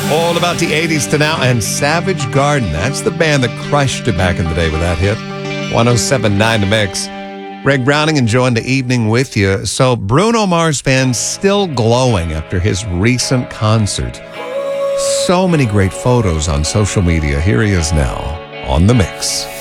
All about the 80s to now, and Savage Garden. That's the band that crushed it back in the day with that hit. 107.9 The Mix. Greg Browning enjoying the evening with you. So Bruno Mars fans still glowing after his recent concert. So many great photos on social media. Here he is now on The Mix.